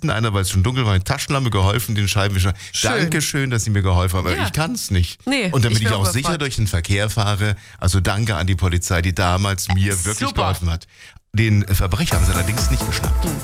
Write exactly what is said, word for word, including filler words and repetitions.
mitten einer, weil es schon dunkel war, eine Taschenlampe geholfen, den Scheibenwischer. Schön. Dankeschön, dass Sie mir geholfen haben, aber Ja. ich kann es nicht. Nee, und damit ich ich, bin auch überfordert. sicher durch den Verkehr fahre, also danke an die Polizei, die damals mir Super. wirklich geholfen hat. Den Verbrecher haben sie allerdings nicht geschnappt.